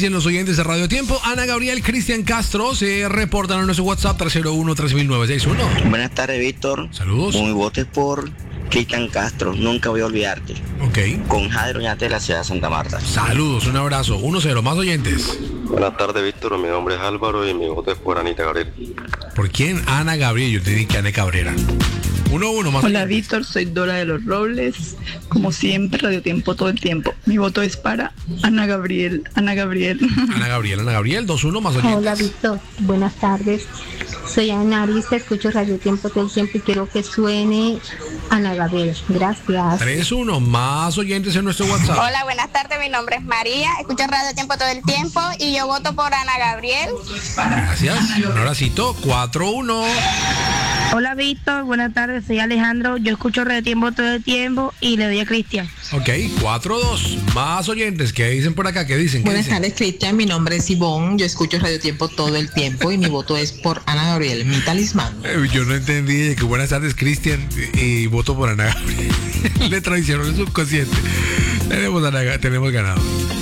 dicen los oyentes de Radio Tiempo. Ana Gabriel, Cristian Castro se reportan a nuestro WhatsApp 301-3961. Buenas tardes, Víctor. Saludos. Mi voto es por Cristian Castro, nunca voy a olvidarte. Ok. Con Jairo Ñate de la ciudad de Santa Marta. Saludos, un abrazo. 1-0, más oyentes. Buenas tardes, Víctor. Mi nombre es Álvaro y mi voto es por Anita Gabriel. ¿Por quién? Ana Gabriel. Yo te dije que Ana Cabrera. 1-1, más Hola, oyentes. Víctor, soy Dora de los Robles. Como siempre, Radio Tiempo todo el tiempo. Mi voto es para Ana Gabriel. Ana Gabriel. Ana Gabriel, 2-1, más oyentes. Hola Víctor, buenas tardes. Soy Ana Arista, escucho Radio Tiempo todo el tiempo y quiero que suene Ana Gabriel. Gracias. 3-1, más oyentes en nuestro WhatsApp. Hola, buenas tardes, mi nombre es María, escucho Radio Tiempo todo el tiempo y yo voto por Ana Gabriel. Gracias. Un abracito. 4-1. Hola Víctor, buenas tardes, soy Alejandro, yo escucho Radio Tiempo todo el tiempo y le doy a Cristian. Ok, 4-2. Más oyentes. ¿Qué dicen por acá? ¿Qué dicen? Buenas tardes, Cristian. Mi nombre es Ivonne. Yo escucho Radio Tiempo todo el tiempo y mi voto es por Ana Gabriel, mi talismán. Yo no entendí que buenas tardes, Cristian, y voto por Ana Gabriel. Le traicionó el subconsciente. Tenemos ganado.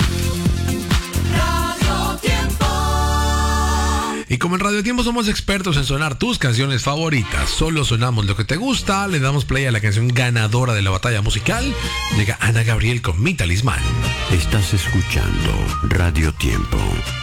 Y como en Radio Tiempo somos expertos en sonar tus canciones favoritas, solo sonamos lo que te gusta, le damos play a la canción ganadora de la batalla musical. Llega Ana Gabriel con Mi Talismán. Estás escuchando Radio Tiempo.